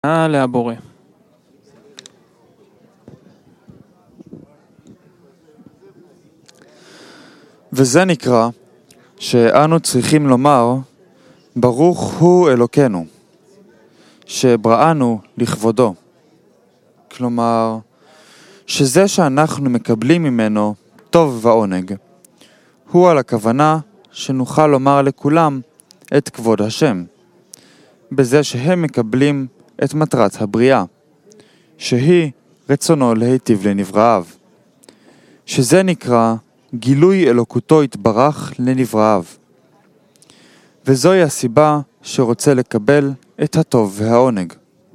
להבורא. וזה נקרא שאנו צריכים לומר ברוך הוא אלוקינו שבראנו לכבודו. כלומר שזה שאנחנו מקבלים ממנו טוב ועונג הוא על הכוונה שנוכל לומר לכולם את כבוד השם בזה שהם מקבלים את מטרת הבריאה שהיא רצונו להיטיב לנבראיו, שזה נקרא גילוי אלוקותו יתברך לנבראיו, וזוהי הסיבה שרוצה לקבל את הטוב והעונג.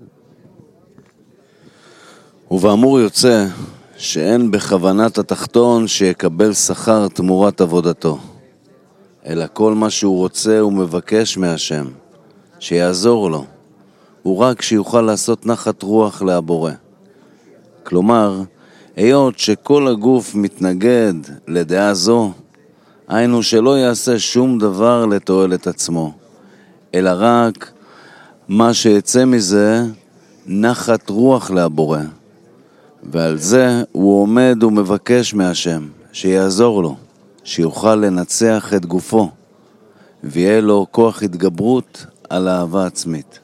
ובאמור יוצא שאין בכוונת התחתון שיקבל שכר תמורת עבודתו, אלא כל מה שהוא רוצה הוא מבקש מהשם שיעזור לו, הוא רק שיוכל לעשות נחת רוח להבורא. כלומר, היות שכל הגוף מתנגד לדעה זו, היינו שלא יעשה שום דבר לתועלת עצמו, אלא רק מה שיצא מזה נחת רוח להבורא. ועל זה הוא עומד ומבקש מהשם שיעזור לו, שיוכל לנצח את גופו, ויהיה לו כוח התגברות על אהבה עצמית.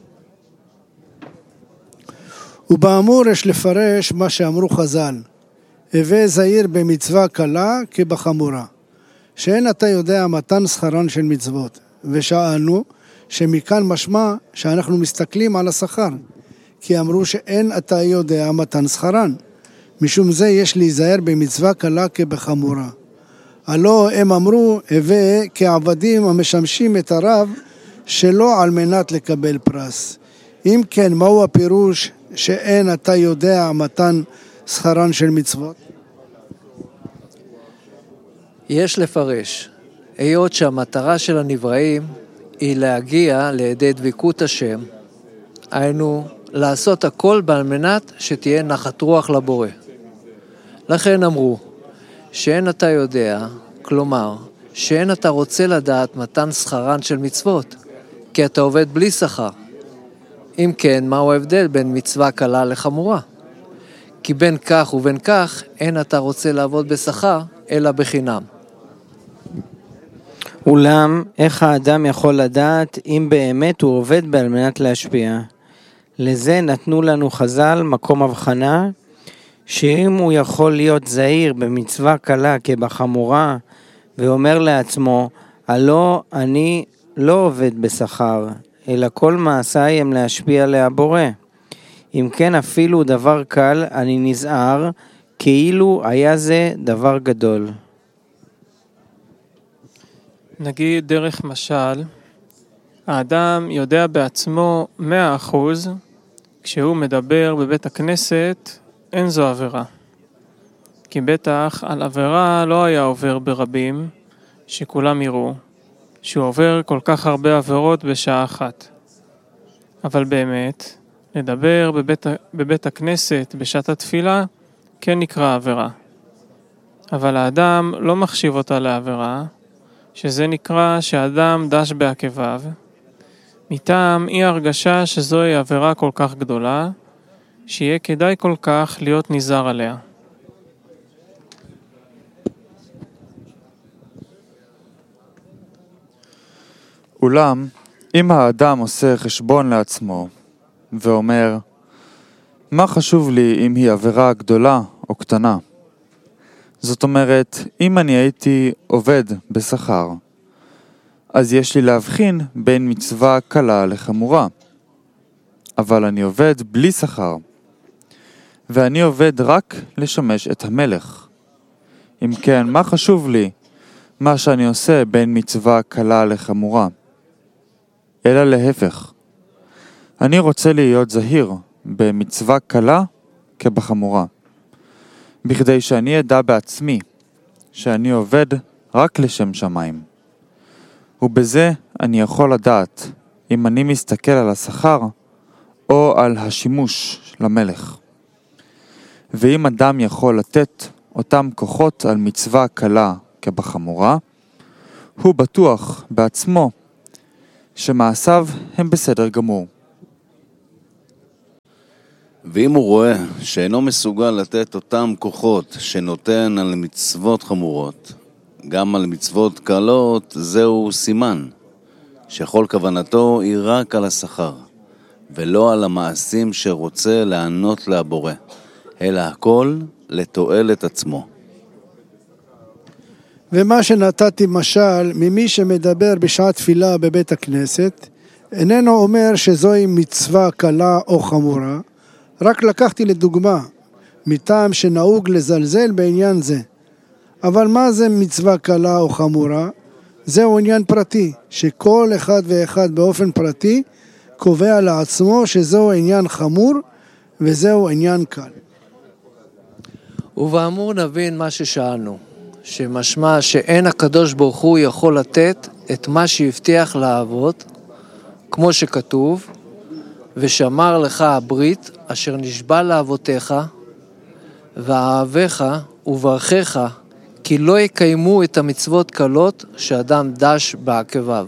ובאמור יש לפרש מה שאמרו חז"ל, הווה זהיר במצווה קלה כבחמורה, שאין אתה יודע מתן שכרן של מצוות, ושאלנו שמכאן משמע שאנחנו מסתכלים על השכר, כי אמרו שאין אתה יודע מתן שכרן, משום זה יש להיזהר במצווה קלה כבחמורה. הלא הם אמרו הווה כעבדים המשמשים את הרב שלא על מנת לקבל פרס. אם כן, מהו הפירוש שאין אתה יודע מתן שכרן של מצוות? יש לפרש, היות שהמטרה של הנבראים היא להגיע לידי דבקות השם, היינו לעשות הכל על מנת שתהיה נחת רוח לבורא. לכן אמרו שאין אתה יודע, כלומר שאין אתה רוצה לדעת מתן שכרן של מצוות, כי אתה עובד בלי שכר. אם כן, מהו ההבדל בין מצווה קלה לחמורה? כי בין כך ובין כך אין אתה רוצה לעבוד בשכר, אלא בחינם. אולם, איך האדם יכול לדעת אם באמת הוא עובד על מנת להשפיע? לזה נתנו לנו חז"ל מקום הבחנה, שאם הוא יכול להיות זהיר במצווה קלה כבחמורה, ואומר לעצמו, הלא אני לא עובד בשכר, אלא כל מעשיי הם להשפיע להבורא. אם כן אפילו דבר קל אני נזהר, כאילו היה זה דבר גדול. נגיד דרך משל, האדם יודע בעצמו 100%, כשהוא מדבר בבית הכנסת, אין זו עבירה. כי בטח על עבירה לא היה עובר ברבים, שכולם יראו, שהוא עובר כל כך הרבה עבירות בשעה אחת. אבל באמת, לדבר בבית הכנסת בשעת התפילה, כן נקרא עבירה. אבל האדם לא מחשיב אותה לעבירה, שזה נקרא שהאדם דש בעקביו, מטעם אי הרגשה שזוהי עבירה כל כך גדולה, שיהיה כדאי כל כך להיות נזהר עליה. אולם, אם האדם עושה חשבון לעצמו ואומר, מה חשוב לי אם היא עבירה גדולה או קטנה? זאת אומרת, אם אני הייתי עובד בשכר, אז יש לי להבחין בין מצווה קלה לחמורה. אבל אני עובד בלי שכר, ואני עובד רק לשמש את המלך. אם כן, מה חשוב לי מה שאני עושה בין מצווה קלה לחמורה? אלא להפך. אני רוצה להיות זהיר במצווה קלה כבחמורה, בכדי שאני אדע בעצמי שאני עובד רק לשם שמיים. ובזה אני יכול לדעת אם אני מסתכל על השכר או על השימוש למלך. ואם אדם יכול לתת אותם כוחות על מצווה קלה כבחמורה, הוא בטוח בעצמו שמעשיו הם בסדר גמור. ואם הוא רואה שאינו מסוגל לתת אותם כוחות שנותן על מצוות חמורות, גם על מצוות קלות, זהו סימן שכל כוונתו היא רק על השכר, ולא על המעשים שרוצה לענות לבורא, אלא הכל לתועלת עצמו. ומה שנתתי משל ממי שמדבר בשעת תפילה בבית הכנסת, איננו אומר שזוהי מצווה קלה או חמורה, רק לקחתי לדוגמה, מטעם שנהוג לזלזל בעניין זה. אבל מה זה מצווה קלה או חמורה? זהו עניין פרטי, שכל אחד ואחד באופן פרטי קובע לעצמו שזהו עניין חמור וזהו עניין קל. ובאמור נבין מה ששאלנו, שמשמע שאין הקדוש ברוך הוא יכול לתת את מה שהבטיח לאבות, כמו שכתוב, ושמר לך הברית אשר נשבע לאבותיך, ואהבך וברכך, כי לא יקיימו את המצוות קלות שאדם דש בעקביו.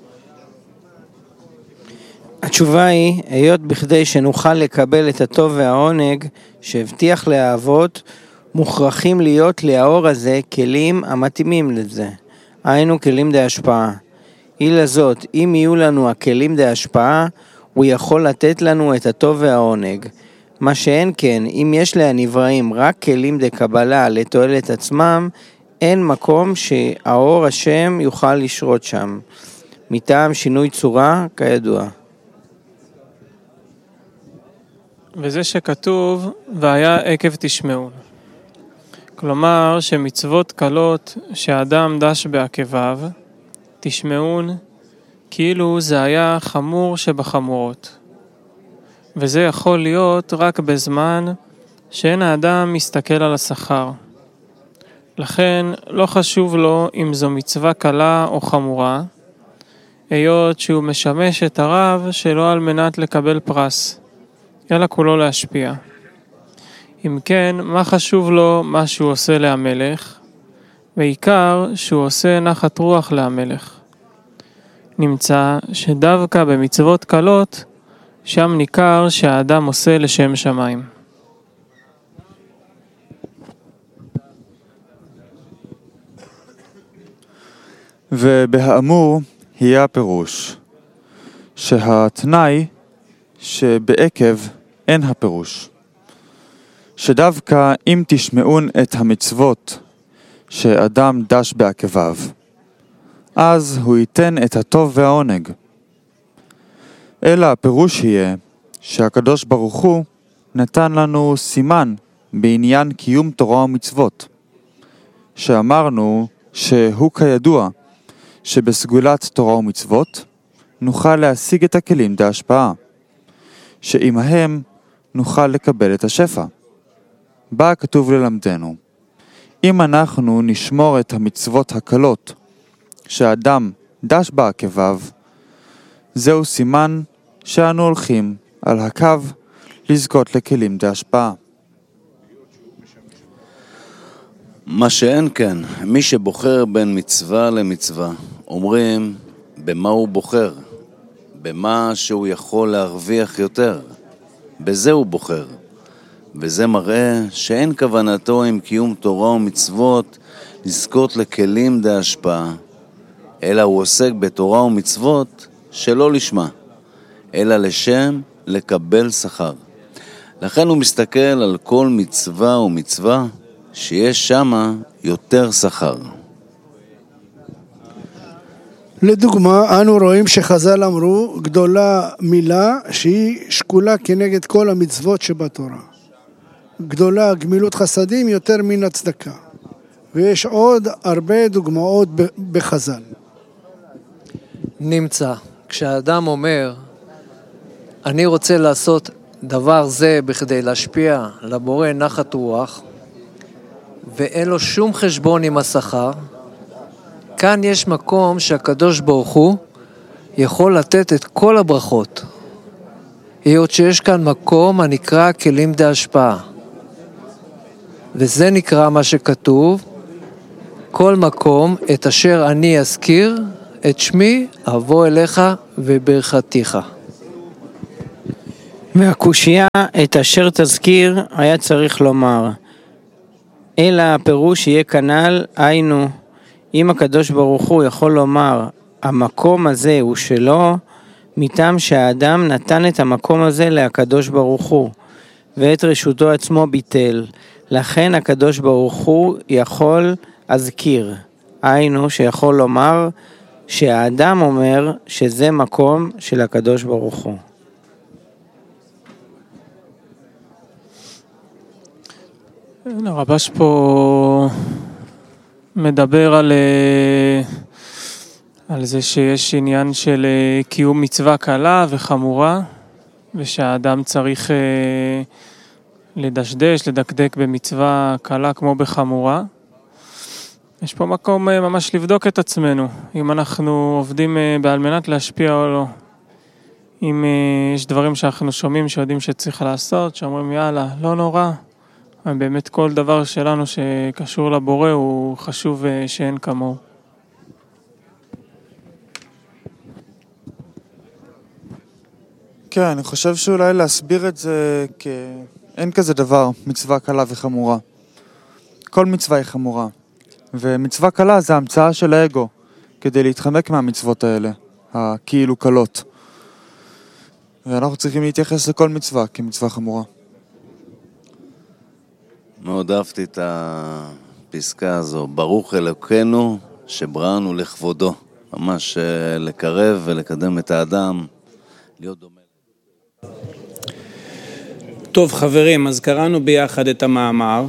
התשובה היא, היות בכדי שנוכל לקבל את הטוב והעונג שהבטיח לאבות, מוכרחים להיות לאור הזה כלים המתאימים לזה, היינו כלים די השפעה. אילה זאת, אם יהיו לנו הכלים די השפעה, הוא יכול לתת לנו את הטוב והעונג. מה שאין כן, אם יש להנבראים רק כלים די קבלה לתועלת עצמם, אין מקום שהאור השם יוכל לשרות שם. מטעם שינוי צורה, כידוע. וזה שכתוב, והיה עקב תשמעון. כלומר שמצוות קלות שהאדם דש בעקביו, תשמעון, כאילו זה היה חמור שבחמורות. וזה יכול להיות רק בזמן שאין האדם מסתכל על השכר. לכן לא חשוב לו אם זו מצווה קלה או חמורה, היות שהוא משמש את הרב שלא על מנת לקבל פרס, אלא כולו להשפיע. אם כן, מה חשוב לו מה שהוא עושה להמלך? בעיקר שהוא עושה נחת רוח להמלך. נמצא שדווקא במצוות קלות, שם ניכר שהאדם עושה לשם שמיים. ובהאמור יהיה הפירוש, שהתנאי שבעקב אין הפירוש, שדווקא אם תשמעון את המצוות שאדם דש בעקביו, אז הוא ייתן את הטוב והעונג. אלא הפירוש יהיה שהקדוש ברוך הוא נתן לנו סימן בעניין קיום תורה ומצוות, שאמרנו שהוא כידוע שבסגולת תורה ומצוות נוכל להשיג את הכלים די השפעה, שעמהם נוכל לקבל את השפע. בה כתוב ללמדנו, אם אנחנו נשמור את המצוות הקלות שהאדם דש בעקביו, זהו סימן שאנו הולכים על הקו לזכות לכלים די השפעה. מה שאין כן, מי שבוחר בין מצווה למצווה, אומרים במה הוא בוחר, במה שהוא יכול להרוויח יותר, בזה הוא בוחר. וזה מראה שאין כוונתו עם קיום תורה ומצוות לזכות לכלים די השפעה, אלא הוא עוסק בתורה ומצוות שלא לשמה, אלא לשם לקבל שכר. לכן הוא מסתכל על כל מצווה ומצווה שיש שמה יותר שכר. לדוגמה, אנו רואים שחז"ל אמרו, גדולה מילה שהיא שקולה כנגד כל המצוות שבתורה. גדולה גמילות חסדים יותר מן הצדקה. ויש עוד הרבה דוגמאות בחז"ל. נמצא, כשאדם אומר, אני רוצה לעשות דבר זה בכדי להשפיע לבורא נחת רוח, ואין לו שום חשבון עם השכר, כאן יש מקום שהקדוש ברוך הוא יכול לתת את כל הברכות. היות שיש כאן מקום הנקרא כלים די השפעה. וזה נקרא מה שכתוב, כל מקום את אשר אני אזכיר, את שמי אבוא אליך וברכתיך. והקושייה את אשר תזכיר היה צריך לומר, אלא הפירוש יהיה כנ"ל, היינו, אם הקדוש ברוך הוא יכול לומר, המקום הזה הוא שלו, מטעם שהאדם נתן את המקום הזה לקדוש ברוך הוא, ואת רשותו עצמו ביטל. לכן הקדוש ברוך הוא יכול אזכיר, היינו שיכול לומר שהאדם אומר שזה מקום של הקדוש ברוך הוא. הרבש פה מדבר על זה שיש עניין של קיום מצווה קלה וחמורה, ושהאדם צריך לדקדק במצווה קלה כמו בחמורה. יש פה מקום ממש לבדוק את עצמנו, אם אנחנו עובדים על מנת להשפיע או לא. אם יש דברים שאנחנו שומעים שיודעים שצריך לעשות, שאומרים יאללה, לא נורא. באמת כל דבר שלנו שקשור לבורא הוא חשוב שאין כמוהו. כן, אני חושב שאולי להסביר את זה אין כזה דבר, מצווה קלה וחמורה. כל מצווה היא חמורה. ומצווה קלה זה המצאה של האגו, כדי להתחמק מהמצוות האלה, הכאילו קלות. ואנחנו צריכים להתייחס לכל מצווה כמצווה חמורה. מאוד אהבתי את הפסקה הזו, ברוך אלוקינו שבראנו לכבודו, ממש לקרב ולקדם את האדם, להיות דומה. טוב חברים, אז קראנו ביחד את המאמר.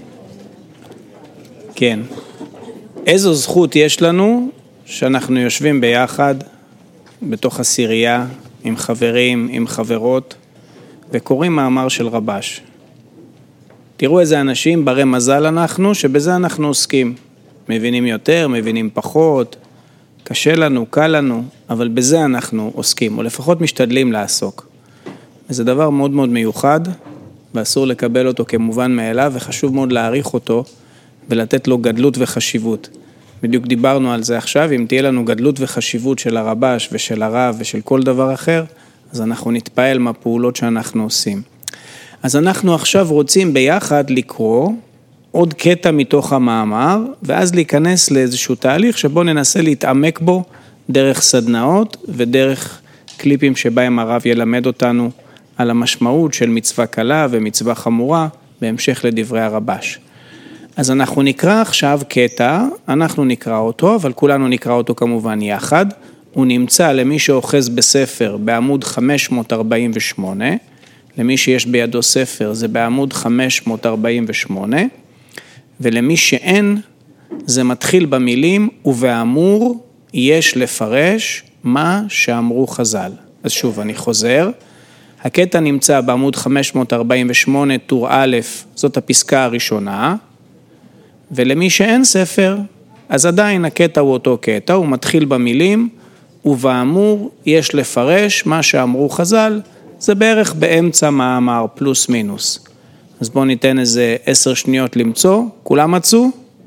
כן. איזו זכות יש לנו שאנחנו יושבים ביחד בתוך עשירייה עם חברים, עם חברות, וקוראים מאמר של רבש. תראו איזה אנשים ברי מזל אנחנו, שבזה אנחנו עוסקים. מבינים יותר, מבינים פחות, קשה לנו, קל לנו, אבל בזה אנחנו עוסקים, או לפחות משתדלים לעסוק. וזה דבר מאוד מאוד מיוחד, ואסור לקבל אותו כמובן מאליו, וחשוב מאוד להעריך אותו, ולתת לו גדלות וחשיבות. בדיוק דיברנו על זה עכשיו, אם תהיה לנו גדלות וחשיבות של הרבש ושל הרב ושל כל דבר אחר, אז אנחנו נתפעל מהפעולות שאנחנו עושים. אז אנחנו עכשיו רוצים ביחד לקרוא עוד קטע מתוך המאמר, ואז להיכנס לאיזשהו תהליך שבו ננסה להתעמק בו דרך סדנאות ודרך קליפים שבהם הרב ילמד אותנו על המשמעות של מצווה קלה ומצווה חמורה, בהמשך לדברי הרבש. אז אנחנו נקרא עכשיו קטע, אנחנו נקרא אותו, אבל כולנו נקרא אותו כמובן יחד. הוא נמצא למי שאוחז בספר בעמוד 548, למי שיש בידו ספר זה בעמוד 548, ולמי שאין זה מתחיל במילים ובאמור יש לפרש מה שאמרו חז"ל. אז שוב אני חוזר, הקטע נמצא בעמוד 548 טור א', זאת הפסקה הראשונה, ולמי שאין ספר, אז עדיין הקטע הוא אותו קטע, הוא מתחיל במילים, ובאמור יש לפרש מה שאמרו חז"ל, זה בערך באמצע מאמר, פלוס מינוס. אז בואו ניתן איזה 10 שניות למצוא, כולם מצאו?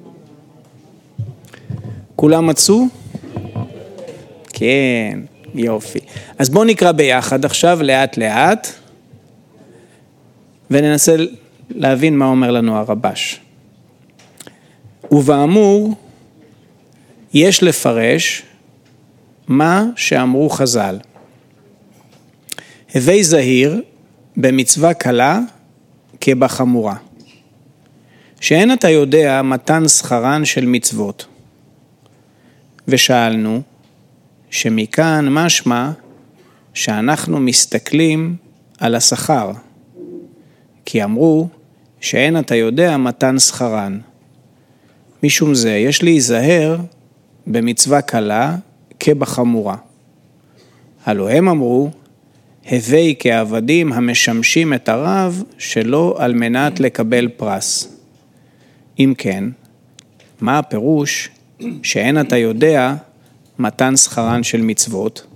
כולם מצאו? כן, יופי. אז בואו נקרא ביחד עכשיו לאט לאט, וננסה להבין מה אומר לנו הרבש. ובאמור, יש לפרש מה שאמרו חז"ל. הווי זהיר במצווה קלה כבחמורה. שאין אתה יודע מתן שכרן של מצוות. ושאלנו שמכאן משמע שאנחנו מסתכלים על השכר. כי אמרו שאין אתה יודע מתן שכרן. משום זה יש להיזהר במצווה קלה כבחמורה. הלא הם אמרו, הווי כעבדים המשמשים את הרב שלא על מנת לקבל פרס. אם כן, מה הפירוש שאין אתה יודע מתן שכרן של מצוות?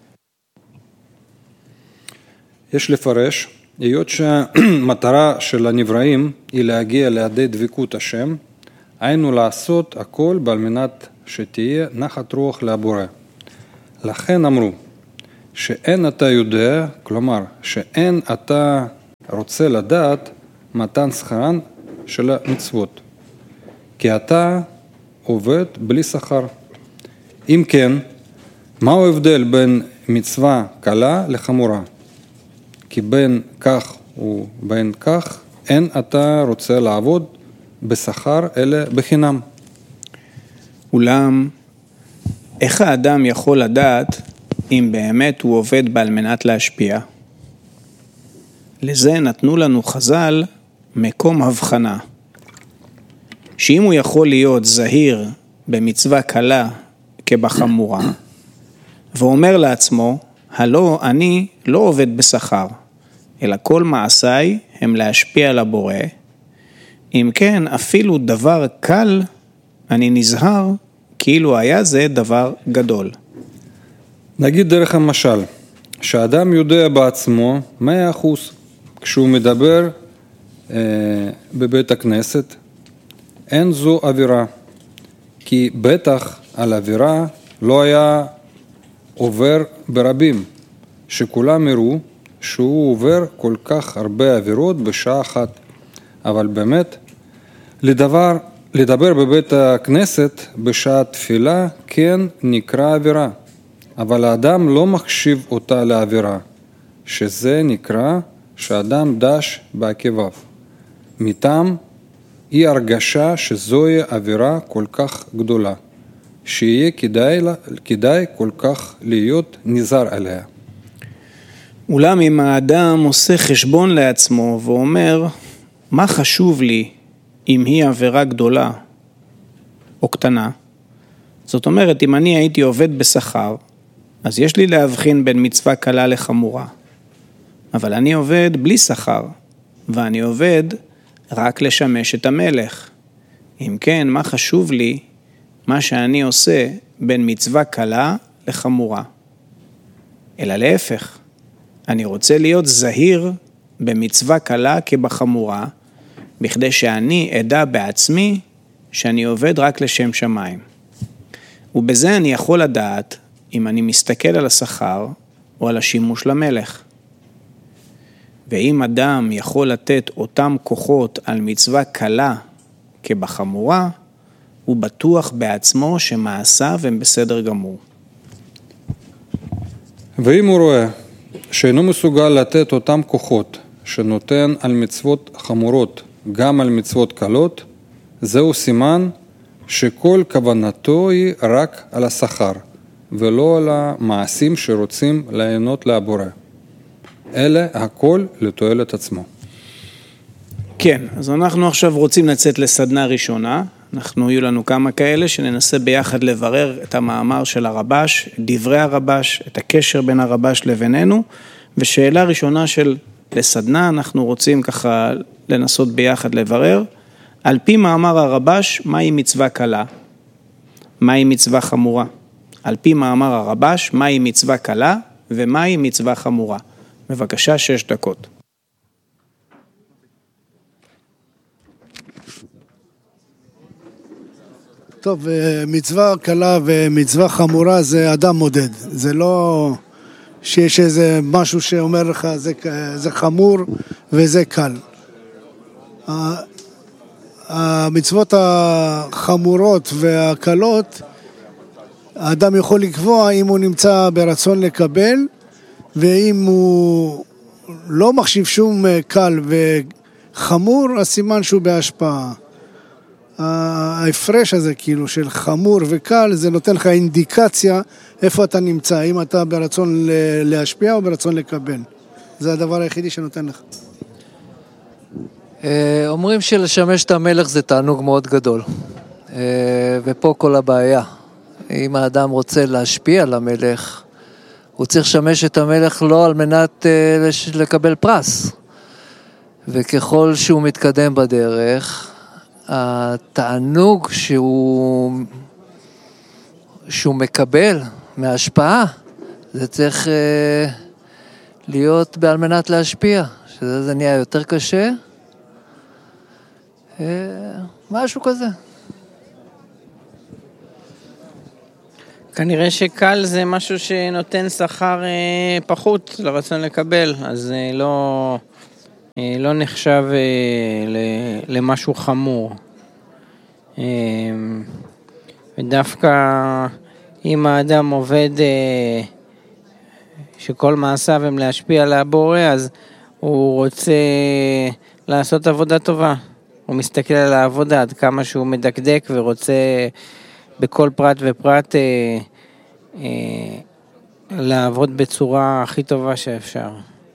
יש לפרש, היות שהמטרה של הנבראים היא להגיע לידי דבקות השם, היינו לעשות הכל על מנת שתהיה נחת רוח לבורא. לכן אמרו שאין אתה יודע, כלומר, שאין אתה רוצה לדעת מתן שכרן של המצוות. כי אתה עובד בלי שכר. אם כן, מהו ההבדל בין מצווה קלה לחמורה? כי בין כך ובין כך אין אתה רוצה לעבוד בשכר אלא בחינם. אולם, איך האדם יכול לדעת אם באמת הוא עובד על מנת להשפיע? לזה נתנו לנו חז"ל מקום הבחנה. שאם הוא יכול להיות זהיר במצווה קלה כבחמורה, ואומר לעצמו, הלא אני לא עובד בשכר, אלא כל מעשיי הם להשפיע על הבורא, אם כן אפילו דבר קל אני נזהר כאילו היה זה דבר גדול. נגיד דרך המשל, שהאדם יודע בעצמו 100% כשהוא מדבר בבית הכנסת, אין זו אווירה, כי בטח על אווירה לא היה עובר ברבים, שכולם יראו שהוא עובר כל כך הרבה אווירות בשעה אחת. אבל באמת, לדבר בבית הכנסת בשעה תפילה כן נקרא אווירה, אבל האדם לא מחשיב אותה לאווירה, שזה נקרא שאדם דש בעקביו. מטעם היא הרגשה שזוהי אווירה כל כך גדולה, שיהיה כדאי כל כך להיות נזהר עליה. אולם אם האדם עושה חשבון לעצמו ואומר, מה חשוב לי אם היא עבירה גדולה או קטנה? זאת אומרת, אם אני הייתי עובד בשכר, אז יש לי להבחין בין מצווה קלה לחמורה. אבל אני עובד בלי שכר, ואני עובד רק לשמש את המלך. אם כן, מה חשוב לי מה שאני עושה בין מצווה קלה לחמורה? אלא להפך, אני רוצה להיות זהיר במצווה קלה כבחמורה, בכדי שאני אדע בעצמי שאני עובד רק לשם שמיים. ובזה אני יכול לדעת אם אני מסתכל על השכר או על השימוש למלך. ואם אדם יכול לתת אותם כוחות על מצווה קלה כבחמורה, הוא בטוח בעצמו שמעשיו הם בסדר גמור. ואם הוא רואה שאינו מסוגל לתת אותם כוחות שנותן על מצוות חמורות גם על מצוות קלות, זהו סימן שכל כוונתו היא רק על השכר, ולא על המעשים שרוצים ליהנות לבורא. אלה הכל לתועלת עצמו. כן, אז אנחנו עכשיו רוצים לצאת לסדנה ראשונה. יהיו לנו כמה כאלה שננסה ביחד לברר את המאמר של הרבש, דברי הרבש, את הקשר בין הרבש לבינינו, ושאלה ראשונה של לסדנה, אנחנו רוצים ככה לנסות ביחד לברר, על פי מאמר הרבש, מהי מצווה קלה? מהי מצווה חמורה? על פי מאמר הרבש, מהי מצווה קלה ומהי מצווה חמורה? בבקשה, 6 דקות. טוב, מצווה קלה ומצווה חמורה זה אדם מודד. זה לא שיש איזה משהו שאומר לך זה חמור וזה קל. המצוות החמורות והקלות, האדם יכול לקבוע אם הוא נמצא ברצון לקבל, ואם הוא לא מחשיב שום קל וחמור, אז סימן שהוא בהשפעה. ההפרש הזה כאילו של חמור וקל, זה נותן לך אינדיקציה איפה אתה נמצא, אם אתה ברצון להשפיע או ברצון לקבל. זה הדבר היחידי שנותן לך. אומרים שלשמש את המלך זה תענוג מאוד גדול, ופה כל הבעיה. אם האדם רוצה להשפיע על המלך, הוא צריך לשמש את המלך לא על מנת לקבל פרס. וככל שהוא מתקדם בדרך, התענוג שהוא מקבל מההשפעה, זה צריך להיות על מנת להשפיע, שזה נהיה יותר קשה, משהו כזה. כנראה שקל זה משהו שנותן שכר פחות לרצון לקבל, אז לא נחשב למשהו חמור. ודווקא אם האדם עובד שכל מעשיו הם להשפיע על הבורא, אז הוא רוצה לעשות עבודה טובה. הוא מסתכל על העבודה עד כמה שהוא מדקדק ורוצה בכל פרט ופרט לעבוד בצורה הכי טובה שאפשר.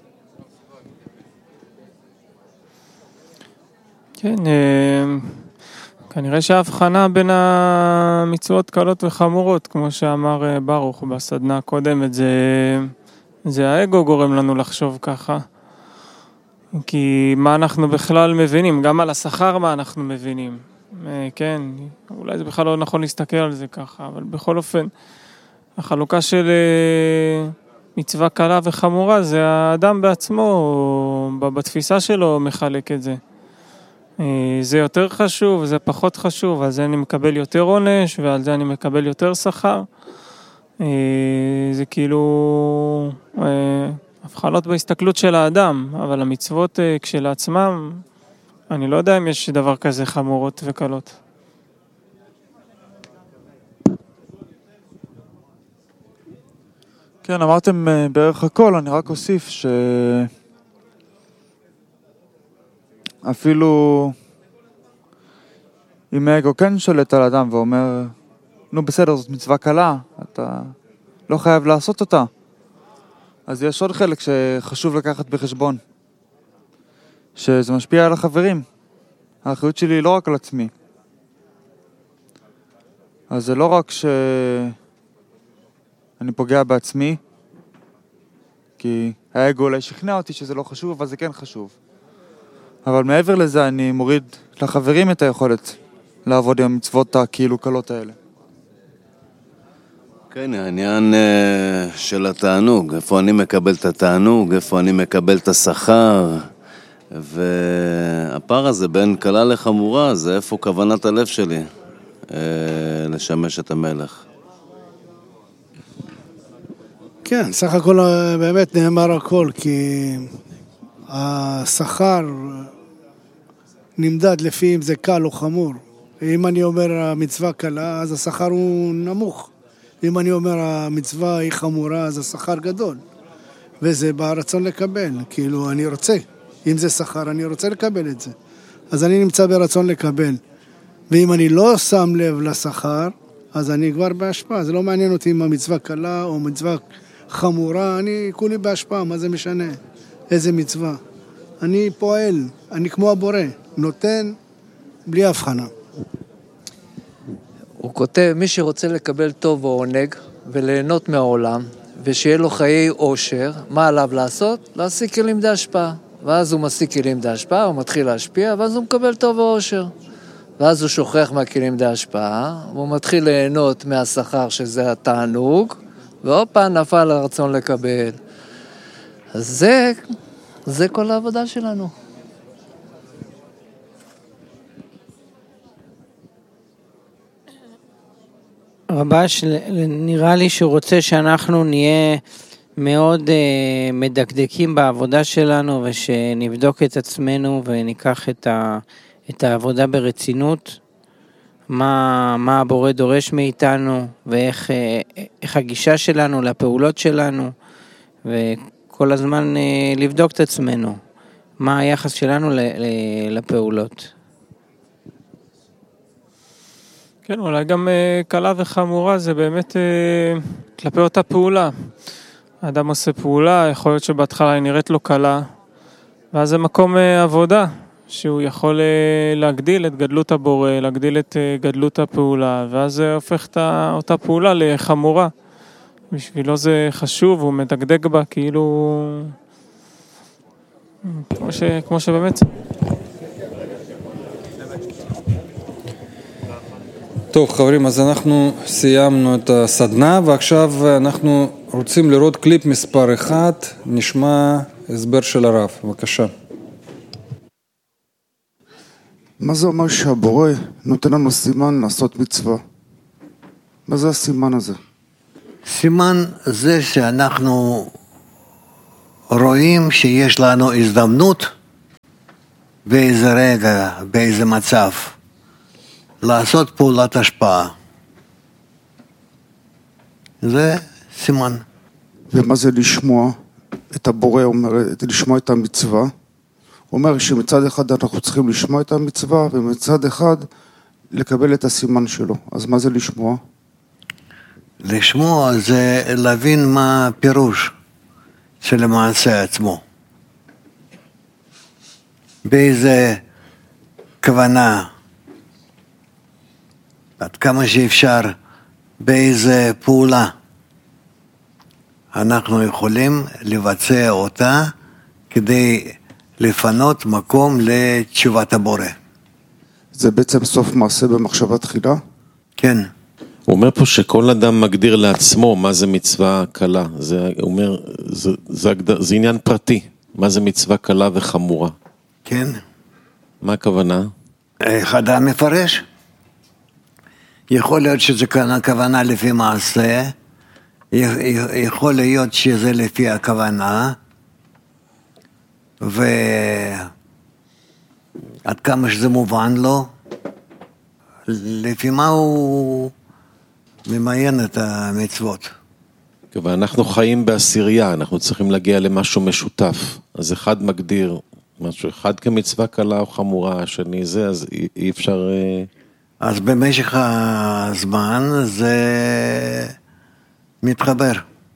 כן, כנראה שההבחנה בין המצוות קלות וחמורות, כמו שאמר ברוך בסדנה הקודמת, זה האגו גורם לנו לחשוב ככה. כי מה אנחנו בכלל מבינים, גם על השכר מה אנחנו מבינים. כן, אולי זה בכלל לא נכון להסתכל על זה ככה, אבל בכל אופן, החלוקה של מצווה קלה וחמורה, זה האדם בעצמו, בתפיסה שלו מחלק את זה. זה יותר חשוב, זה פחות חשוב, על זה אני מקבל יותר עונש, ועל זה אני מקבל יותר שכר. זה כאילו הבחנות בהסתכלות של האדם, אבל המצוות כשלעצמם, אני לא יודע אם יש דבר כזה חמורות וקלות. כן, אמרתם בערך הכל, אני רק אוסיף אפילו אם האגו כן שולט על אדם ואומר, נו בסדר, זאת מצווה קלה, אתה לא חייב לעשות אותה. אז יש עוד חלק שחשוב לקחת בחשבון, שזה משפיע על החברים. האחריות שלי היא לא רק על עצמי. אז זה לא רק שאני פוגע בעצמי, כי האגו אולי שכנע אותי שזה לא חשוב, אבל זה כן חשוב. אבל מעבר לזה אני מוריד לחברים את היכולת לעבוד עם המצוות הכאילו קלות האלה. כן, העניין של התענוג, איפה אני מקבל את התענוג, איפה אני מקבל את השכר, והפער הזה בין קלה לחמורה, זה איפה כוונת הלב שלי לשמש את המלך. כן, סך הכל באמת נאמר הכל, כי השכר נמדד לפי אם זה קל או חמור. אם אני אומר המצווה קלה, אז השכר הוא נמוך. אם אני אומר המצווה היא חמורה, אז השכר גדול. וזה ברצון לקבל, כאילו אני רוצה. אם זה שכר, אני רוצה לקבל את זה. אז אני נמצא ברצון לקבל. ואם אני לא שם לב לשכר, אז אני כבר בהשפעה. זה לא מעניין אותי אם המצווה קלה או מצווה חמורה, אני כולי בהשפעה, מה זה משנה? איזה מצווה? אני פועל, אני כמו הבורא, נותן בלי הבחנה. הוא כותב, מי שרוצה לקבל טוב או עונג וליהנות מהעולם, ושיהיה לו חיי עושר, מה עליו לעשות? להשיג כלים די השפעה. ואז הוא משיג כלים די השפעה, הוא מתחיל להשפיע, ואז הוא מקבל טוב או עושר. ואז הוא שוכח מהכלים די השפעה, והוא מתחיל ליהנות מהשכר שזה התענוג, ועוד פעם נפל הרצון לקבל. אז זה כל העבודה שלנו. רבש, נראה לי שהוא רוצה שאנחנו נהיה מאוד מדקדקים בעבודה שלנו, ושנבדוק את עצמנו וניקח את העבודה ברצינות, מה הבורא דורש מאיתנו, ואיך הגישה שלנו לפעולות שלנו, וכל הזמן לבדוק את עצמנו, מה היחס שלנו לפעולות. כן, אולי גם קלה וחמורה זה באמת כלפי אותה פעולה. האדם עושה פעולה, יכול להיות שבהתחלה היא נראית לו קלה, ואז זה מקום עבודה, שהוא יכול להגדיל את גדלות הבורא, להגדיל את גדלות הפעולה, ואז זה הופך את אותה פעולה לחמורה. בשבילו זה חשוב, הוא מדקדק בה כאילו... כמו שבאמת... טוב חברים, אז אנחנו סיימנו את הסדנה ועכשיו אנחנו רוצים לראות קליפ מספר 1, נשמע הסבר של הרב, בבקשה. מה זה אומר שהבורא נותן לנו סימן לעשות מצווה? מה זה הסימן הזה? סימן זה שאנחנו רואים שיש לנו הזדמנות באיזה רגע, באיזה מצב, לעשות פעולת השפעה. זה סימן. ומה זה לשמוע את הבורא, לשמוע את המצווה? הוא אומר שמצד אחד אנחנו צריכים לשמוע את המצווה, ומצד אחד לקבל את הסימן שלו. אז מה זה לשמוע? לשמוע זה להבין מה הפירוש של המעשה עצמו. באיזה כוונה, עד כמה שאפשר, באיזה פעולה אנחנו יכולים לבצע אותה כדי לפנות מקום לתשובת הבורא. זה בעצם סוף מעשה במחשבה תחילה? כן. הוא אומר פה שכל אדם מגדיר לעצמו מה זה מצווה קלה. הוא אומר, זה עניין פרטי. מה זה מצווה קלה וחמורה? כן. מה הכוונה? איך אדם מפרש? יכול להיות שזה כוונה לפי מעשה, יכול להיות שזה לפי הכוונה, ועד כמה שזה מובן לו, לפי מה הוא ממיין את המצוות. ואנחנו חיים בעשירייה, אנחנו צריכים להגיע למשהו משותף. אז אחד מגדיר משהו, אחד כמצווה קלה או חמורה, השני זה, אז אי אפשר... אז במשך הזמן זה מתחבר.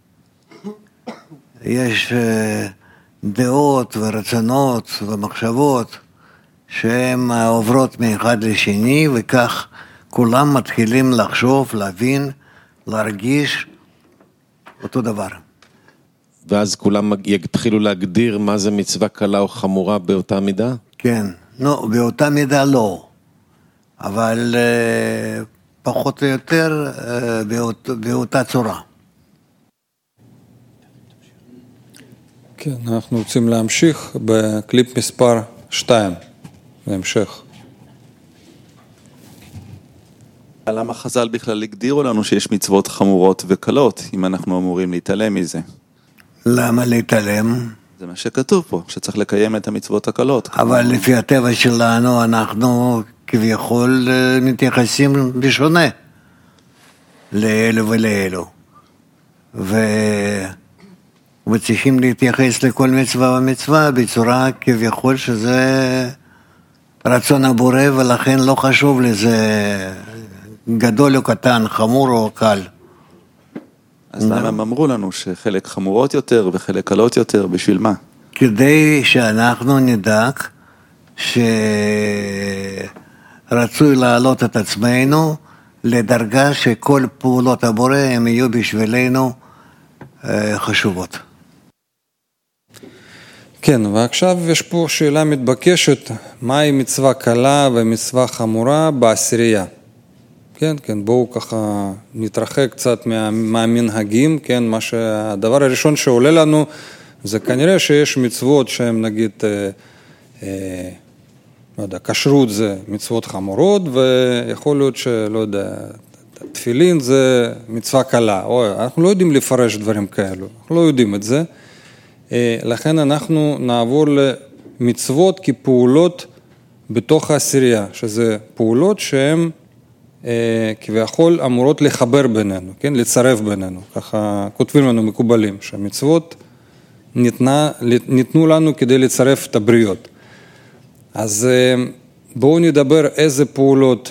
יש דעות ורצונות ומחשבות שהן עוברות מאחד לשני, וכך כולם מתחילים לחשוב, להבין, להרגיש אותו דבר. ואז כולם יתחילו להגדיר מה זה מצווה קלה או חמורה באותה מידה? כן, באותה מידה לא. אבל פחות או יותר באותה צורה. כן, אנחנו רוצים להמשיך בקליפ מספר 2, בהמשך. למה חז"ל בכלל הגדירו לנו שיש מצוות חמורות וקלות, אם אנחנו אמורים להתעלם מזה? למה להתעלם? זה מה שכתוב פה, שצריך לקיים את המצוות הקלות. אבל לפי הטבע שלנו אנחנו כביכול מתייחסים בשונה לאלו ולאלו. וצריכים להתייחס לכל מצווה ומצווה בצורה כביכול שזה רצון הבורא, ולכן לא חשוב לזה גדול או קטן, חמור או קל. אז למה הם אמרו לנו שחלק חמורות יותר וחלק קלות יותר, בשביל מה? כדי שאנחנו נדאג שרצוי להעלות את עצמנו לדרגה שכל פעולות הבורא הם יהיו בשבילנו חשובות. כן, ועכשיו יש פה שאלה מתבקשת, מהי מצווה קלה ומצווה חמורה בעשירייה? כן, כן, בואו ככה נתרחק קצת מהמנהגים, כן, הדבר הראשון שעולה לנו זה כנראה שיש מצוות שהן נגיד, לא יודע, כשרות זה מצוות חמורות, ויכול להיות שלא יודע, תפילין זה מצווה קלה, אנחנו לא יודעים לפרש דברים כאלו, אנחנו לא יודעים את זה, לכן אנחנו נעבור למצוות כפעולות בתוך העשירייה, שזה פעולות שהן כביכול אמורות לחבר בינינו, כן? לצרף בינינו, ככה כותבים לנו מקובלים, שהמצוות ניתנו לנו כדי לצרף את הבריות. אז בואו נדבר איזה פעולות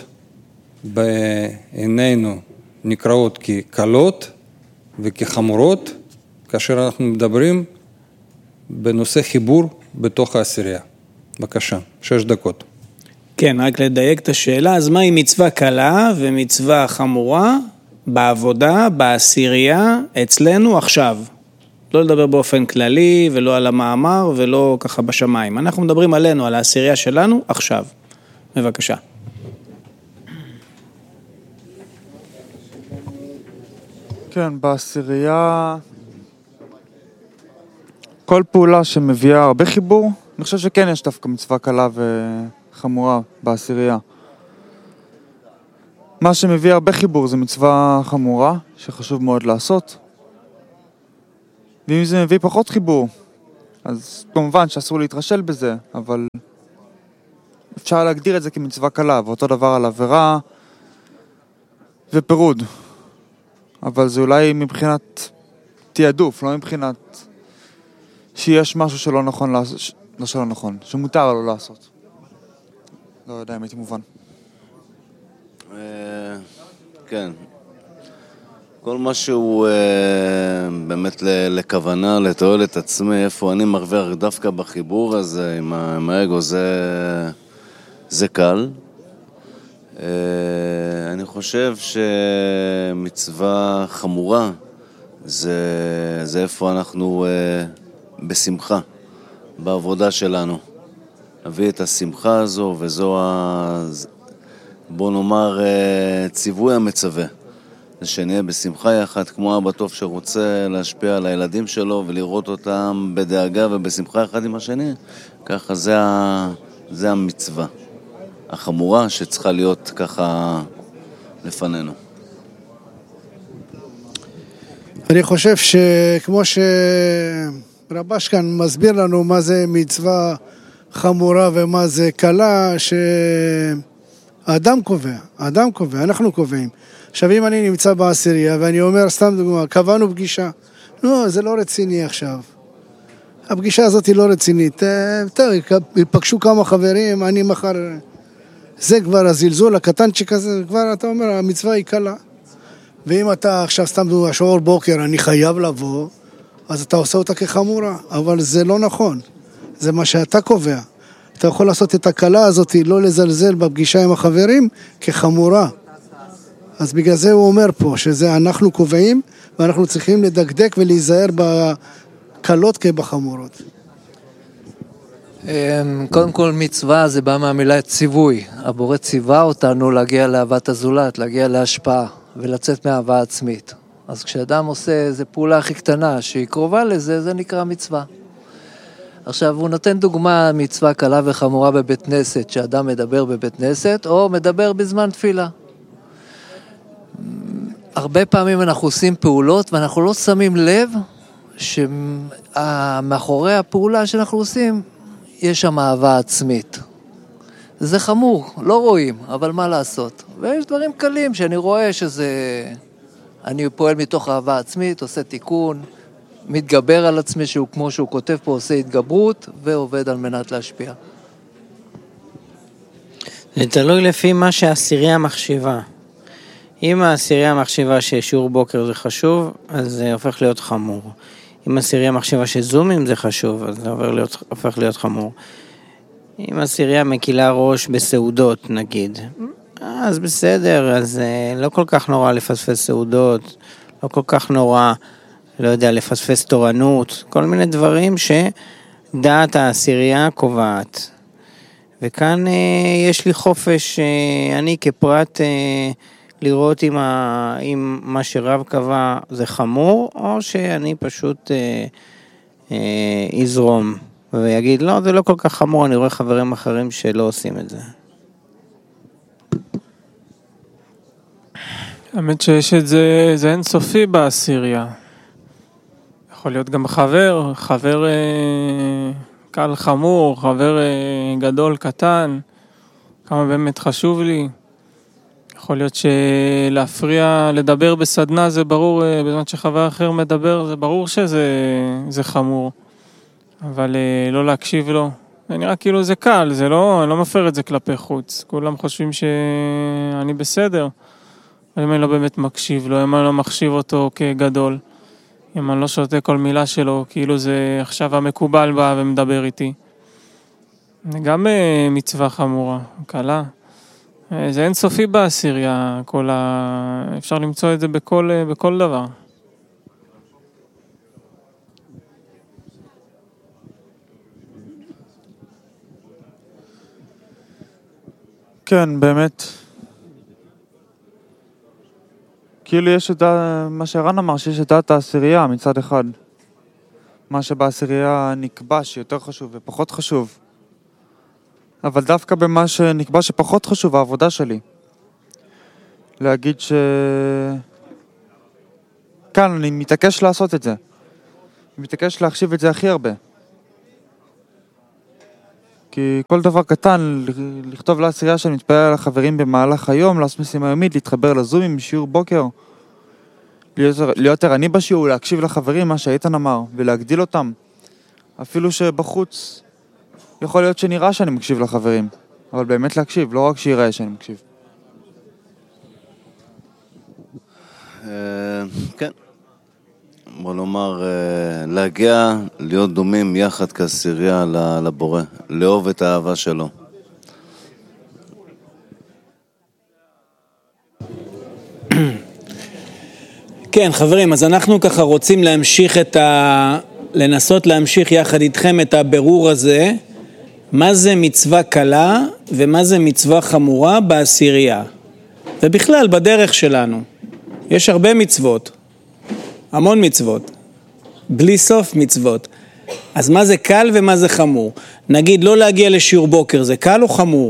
בעינינו נקראות כקלות וכחמורות, כאשר אנחנו מדברים בנושא חיבור בתוך העשירייה. בבקשה, 6 דקות. כן, רק לדייק את השאלה, אז מהי מצווה קלה ומצווה חמורה בעבודה, בעשירייה, אצלנו עכשיו? לא לדבר באופן כללי ולא על המאמר ולא ככה בשמיים. אנחנו מדברים עלינו, על העשירייה שלנו עכשיו. בבקשה. כן, בעשירייה כל פעולה שמביאה הרבה חיבור, אני חושב שכן יש דווקא מצווה קלה וחמורה בעשירייה. מה שמביא הרבה חיבור זה מצווה חמורה, שחשוב מאוד לעשות. ואם זה מביא פחות חיבור, אז כמובן שאסור להתרשל בזה, אבל אפשר להגדיר את זה כמצווה קלה, ואותו דבר על עבירה ופירוד. אבל זה אולי מבחינת תיעדוף, לא מבחינת שיש משהו שלא נכון לעשות, לא שלא נכון, שמותר לו לעשות. לא יודע אם הייתי מובן. כן. כל משהו באמת לכוונה, לתועלת עצמי, איפה אני מרוויח דווקא בחיבור הזה עם האגו, זה קל. אני חושב שמצווה חמורה זה איפה אנחנו בשמחה, בעבודה שלנו. נביא את השמחה הזו, וזו בוא נאמר ציווי המצווה. זה שנהיה בשמחה יחד, כמו אבא טוב שרוצה להשפיע על הילדים שלו ולראות אותם בדאגה ובשמחה אחד עם השני. ככה זה המצווה החמורה שצריכה להיות ככה לפנינו. אני חושב שכמו שרבש כאן מסביר לנו מה זה מצווה חמורה ומה זה קלה, שהאדם קובע, אנחנו קובעים. עכשיו אם אני נמצא בעשירייה ואני אומר סתם דוגמה, קבענו פגישה, לא, זה לא רציני עכשיו. הפגישה הזאת היא לא רצינית. יפגשו כמה חברים, אני מחר... זה כבר הזלזול הקטנצ'יק הזה, כבר אתה אומר, המצווה היא קלה. ואם אתה עכשיו סתם דוגמה, שעור בוקר, אני חייב לבוא, אז אתה עושה אותה כחמורה, אבל זה לא נכון. זה מה שאתה קובע. אתה יכול לעשות את הקלה הזאת, לא לזלזל בפגישה עם החברים, כחמורה. אז בגלל זה הוא אומר פה, שזה אנחנו קובעים, ואנחנו צריכים לדקדק ולהיזהר בקלות כבחמורות. קודם כל מצווה זה בא מהמילה ציווי. הבורא ציווה אותנו להגיע לאהבת הזולת, להגיע להשפעה ולצאת מאהבה עצמית. אז כשאדם עושה איזו פעולה הכי קטנה שהיא קרובה לזה, זה נקרא מצווה. עכשיו הוא נותן דוגמה מצווה קלה וחמורה בבית כנסת, שאדם מדבר בבית כנסת או מדבר בזמן תפילה. הרבה פעמים אנחנו עושים פעולות ואנחנו לא שמים לב שמאחורי הפעולה שאנחנו עושים יש שם אהבה עצמית. זה חמור, לא רואים, אבל מה לעשות? ויש דברים קלים שאני רואה שזה... אני פועל מתוך אהבה עצמית, עושה תיקון, מתגבר על עצמי, שהוא כמו שהוא כותב פה, עושה התגברות ועובד על מנת להשפיע. זה תלוי לפי מה שהעשירייה מחשיבה. אם העשירייה מחשיבה ששיעור בוקר זה חשוב, אז זה הופך להיות חמור. אם העשירייה מחשיבה שזומים זה חשוב, אז זה הופך להיות חמור. אם העשירייה מקילה ראש בסעודות, נגיד, אז בסדר, אז לא כל כך נורא לפספס סעודות, לא כל כך נורא, לא יודע, לפספס תורנות, כל מיני דברים שדעת העשירייה קובעת. וכאן יש לי חופש, אני כפרט, לראות אם מה שרב קבע זה חמור, או שאני פשוט יזרום ויגיד, לא, זה לא כל כך חמור, אני רואה חברים אחרים שלא עושים את זה. האמת שיש את זה, זה אינסופי בעשירייה. יכול להיות גם חבר קל חמור, חבר גדול קטן, כמה באמת חשוב לי. יכול להיות שלהפריע, לדבר בסדנה זה ברור, בזמן שחבר אחר מדבר זה ברור שזה חמור. אבל לא להקשיב לו, זה נראה כאילו זה קל, זה לא, אני לא מפר את זה כלפי חוץ. כולם חושבים שאני בסדר. אבל אם אני לא באמת מקשיב לו, אם אני לא מחשיב אותו כגדול, אם אני לא שותה כל מילה שלו, כאילו זה עכשיו המקובל בא ומדבר איתי. זה גם מצווה חמורה, קלה. זה אינסופי בעשירייה, אפשר למצוא את זה בכל דבר. כן, באמת. כאילו יש את מה שרן אמר, שיש את דעת העשירייה מצד אחד. מה שבעשירייה נקבע שיותר חשוב ופחות חשוב. אבל דווקא במה שנקבע שפחות חשוב, העבודה שלי. להגיד כאן אני מתעקש לעשות את זה. אני מתעקש להחשיב את זה הכי הרבה. כי כל דבר קטן, לכתוב לעשירייה שאני מתפלל על החברים במהלך היום, לעשות משימה יומית, להתחבר לזומים, שיעור בוקר, להיות ערני בשיעור, להקשיב לחברים, מה שאיתן אמר, ולהגדיל אותם. אפילו שבחוץ יכול להיות שנראה שאני מקשיב לחברים, אבל באמת להקשיב, לא רק שיראה שאני מקשיב. כן. בוא נאמר, להגיע, להיות דומים יחד כעשירייה לבורא, לאהוב את האהבה שלו. כן, חברים, אז אנחנו ככה רוצים להמשיך לנסות להמשיך יחד איתכם את הבירור הזה, מה זה מצווה קלה ומה זה מצווה חמורה בעשירייה. ובכלל, בדרך שלנו. יש הרבה מצוות, המון מצוות, בלי סוף מצוות. אז מה זה קל ומה זה חמור? נגיד, לא להגיע לשיעור בוקר, זה קל או חמור?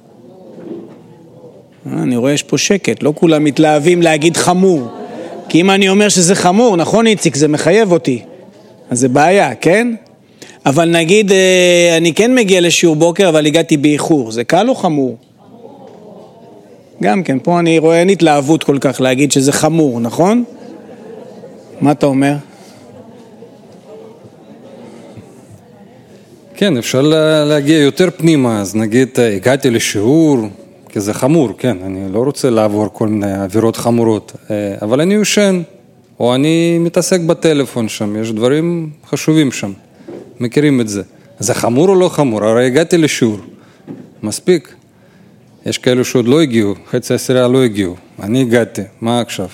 אני רואה יש פה שקט, לא כולם מתלהבים להגיד חמור. כי אם אני אומר שזה חמור, נכון איציק, זה מחייב אותי. אז זה בעיה, כן? אבל נגיד, אני כן מגיע לשיעור בוקר, אבל הגעתי באיחור, זה קל או חמור? גם כן, פה אני רואה אין התלהבות כל כך להגיד שזה חמור, נכון? מה אתה אומר? כן, אפשר להגיע יותר פנימה, אז נגיד, הגעתי לשיעור, כי זה חמור, כן, אני לא רוצה לעבור כל מיני עבירות חמורות, אבל אני יושן, או אני מתעסק בטלפון שם, יש דברים חשובים שם, מכירים את זה. זה חמור או לא חמור? הרי הגעתי לשיעור, מספיק. יש כאלו שעוד לא הגיעו, חצי עשירייה לא הגיעו, אני הגעתי, מה עכשיו?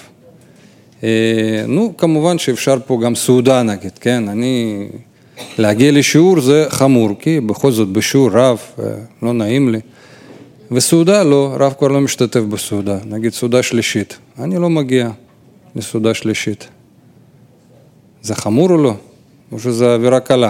כמובן שאפשר פה גם סעודה נגיד, כן, להגיע לשיעור זה חמור, כי בכל זאת בשיעור רב, לא נעים לי, וסעודה לא, רב כבר לא משתתף בסעודה, נגיד סעודה שלישית, אני לא מגיע לסעודה שלישית. זה חמור או לא? או שזה עבירה קלה?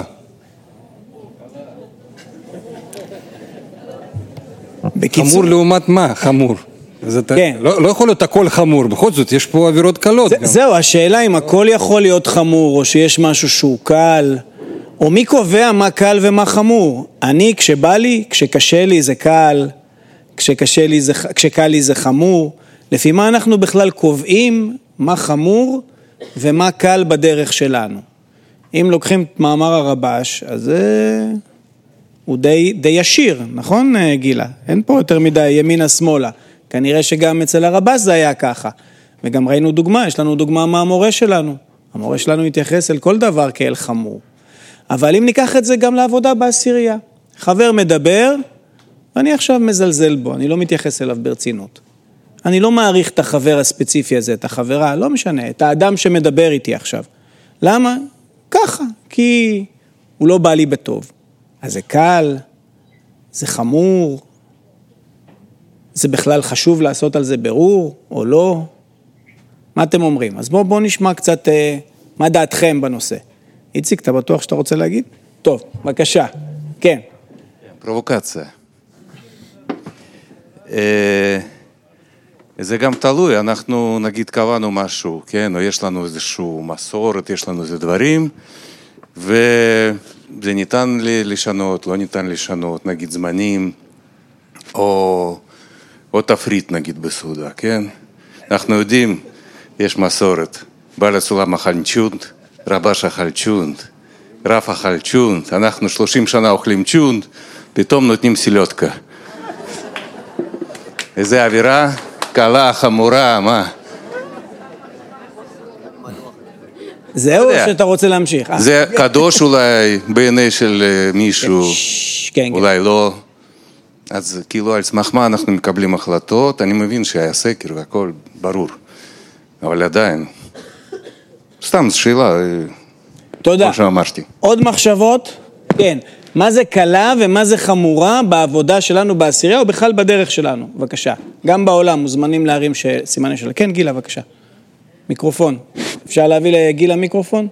חמור לעומת מה? חמור. כן. לא יכול להיות הכל חמור, בכל זאת יש פה עבירות קלות. זהו, השאלה אם הכל יכול להיות חמור, או שיש משהו שהוא קל, או מי קובע מה קל ומה חמור. אני, כשבא לי, כשקשה לי זה קל, כשקל לי זה חמור. לפי מה אנחנו בכלל קובעים מה חמור ומה קל בדרך שלנו. אם לוקחים את מאמר הרבש, אז הוא די ישיר, נכון גילה? אין פה יותר מדי ימינה שמאלה. כנראה שגם אצל הרבש זה היה ככה. וגם ראינו דוגמה, יש לנו דוגמה מה המורה שלנו. המורה שלנו מתייחס אל כל דבר כאל חמור. אבל אם ניקח את זה גם לעבודה בעשירייה. חבר מדבר, ואני עכשיו מזלזל בו, אני לא מתייחס אליו ברצינות. אני לא מעריך את החבר הספציפי הזה, את החברה, לא משנה, את האדם שמדבר איתי עכשיו. למה? ככה, כי הוא לא בא לי בטוב. אז זה קל, זה חמור, זה בכלל חשוב לעשות על זה ברור, או לא? מה אתם אומרים? אז בואו נשמע קצת מה דעתכם בנושא. איציק, אתה בטוח שאתה רוצה להגיד? טוב, בבקשה. כן. פרובוקציה. זה גם תלוי, אנחנו נגיד קבענו משהו, כן, או יש לנו איזשהו מסורת, יש לנו איזה דברים, וזה ניתן לשנות, לא ניתן לשנות, נגיד זמנים, או תפריט נגיד בסעודה, כן? אנחנו יודעים, יש מסורת, בעל הסולם אכל צ'ונט, רבש אכל צ'ונט, רב אכל צ'ונט, אנחנו 30 שנה אוכלים צ'ונט, פתאום נותנים סילוטקה. איזה אווירה קלה, חמורה, מה? זהו שאתה רוצה להמשיך? זה קדוש אולי בעיני של מישהו, אולי לא. אז כאילו על סמך מה אנחנו מקבלים החלטות, אני מבין שהיה סקר והכל ברור, אבל עדיין, סתם שאלה, תודה. כמו שאמרתי. עוד מחשבות? כן. מה זה קלה ומה זה חמורה בעבודה שלנו בעשירייה או בכלל בדרך שלנו? בבקשה. גם בעולם מוזמנים להרים סימני של... כן, גילה, בבקשה. מיקרופון. אפשר להביא לגילה מיקרופון?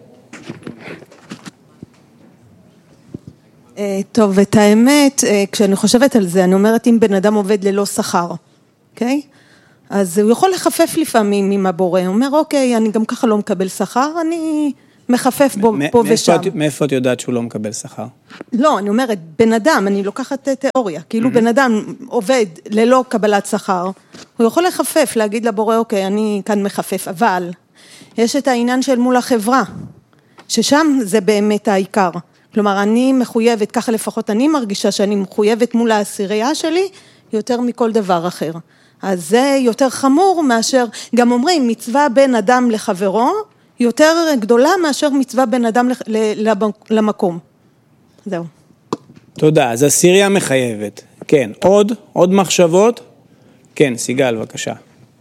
טוב, את האמת, כשאני חושבת על זה, אני אומרת אם בן אדם עובד ללא שכר, אוקיי? אז הוא יכול לחפף לפעמים עם הבורא, הוא אומר, אוקיי, אני גם ככה לא מקבל שכר, אני מחפף בו פה ושם. מאיפה את יודעת שהוא לא מקבל שכר? לא, אני אומרת, בן אדם, אני לוקחת תיאוריה, כאילו בן אדם עובד ללא קבלת שכר, הוא יכול לחפף, להגיד לבורא, אוקיי, אני כאן מחפף, אבל יש את העניין של מול החברה, ששם זה באמת העיקר. כלומר, אני מחויבת, ככה לפחות אני מרגישה שאני מחויבת מול העשירייה שלי, יותר מכל דבר אחר. אז זה יותר חמור מאשר, גם אומרים, מצווה בין אדם לחברו, יותר גדולה מאשר מצווה בין אדם למקום. זהו. תודה, אז עשירייה מחייבת. כן, עוד מחשבות? כן, סיגל, בבקשה.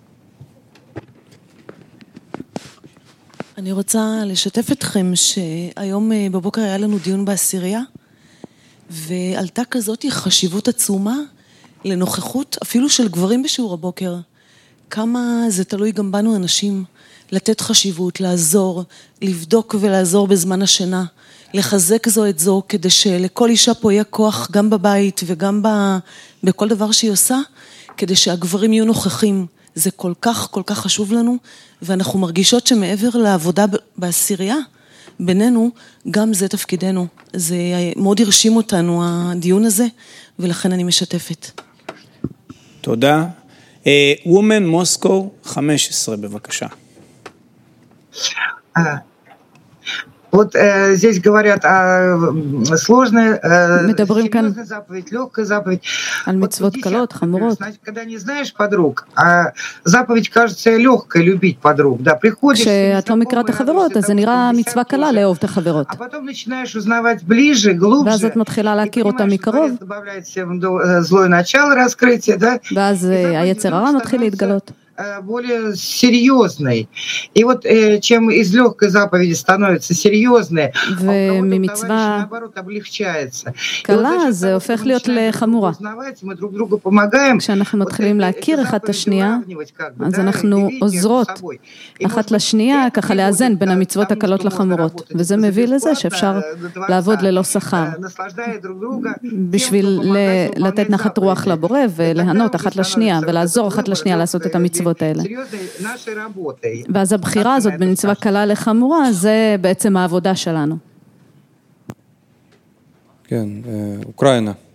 אני רוצה לשתף אתכם שהיום בבוקר היה לנו דיון בעשירייה, ועלתה כזאת חשיבות עצומה לנוכחות אפילו של גברים בשיעור הבוקר. כמה זה תלוי גם בנו אנשים, לתת חשיבות, לעזור, לבדוק ולעזור בזמן השינה, לחזק זו את זו, כדי שלכל אישה פה יהיה כוח גם בבית וגם בכל דבר שהיא עושה, כדי שהגברים יהיו נוכחים. זה כל כך חשוב לנו, ואנחנו מרגישות שמעבר לעבודה בעשירייה, בינינו, גם זה תפקידנו. זה מאוד הרשים אותנו, הדיון הזה, ולכן אני משתפת. תודה. Women Moscow 15, בבקשה. Вот здесь говорят о сложной, серьезной заповедь, легкой заповедь. על מצוות קלות, חמורות. Когда не знаешь подруг, а заповедь кажется легкой любить подруг, да, приходишь... כשאת לא מכירה את החברות, אז זה נראה מצווה קלה לאהוב את החברות. А потом начинаешь узнавать ближе, глубже. ואז את מתחילה להכיר אותה מקרוב. злое начало раскрытие, да. ואז היצר הרע מתחיל להתגלות. более серьезной. И вот чем из легкой заповеди становится серьезной, וממצווה קלה זה הופך להיות לחמורה. כשאנחנו מתחילים להכיר אחד את השנייה, אז אנחנו עוזרות אחת לשנייה ככה לאזן בין המצוות הקלות לחמורות, וזה מביא לזה שאפשר לעבוד ללא שכר בשביל לתת נחת רוח לבורא ולהנות אחת לשנייה ולעזור אחת לשנייה לעשות את המצוות האלה. ואז הבחירה הזאת בין מצווה קלה לחמורה, זה בעצם העבודה שלנו. כן, אוקראינה.